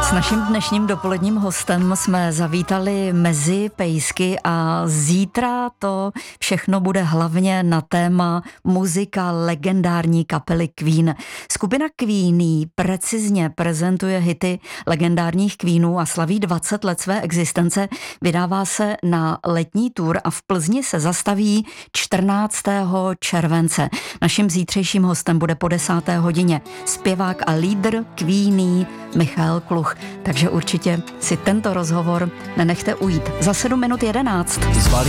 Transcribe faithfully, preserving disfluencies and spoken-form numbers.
S naším dnešním dopoledním hostem jsme zavítali mezi pejsky a zítra to všechno bude hlavně na téma muzika legendární kapely Queen. Skupina Queenie precizně prezentuje hity legendárních Queenů a slaví dvacet let své existence. Vydává se na letní tour a v Plzni se zastaví čtrnáctého července. Naším zítřejším hostem bude po desáté hodině zpěvák a lídr Queenie Michael Kluch. Takže určitě si tento rozhovor nenechte ujít. Za sedm minut jedenáct.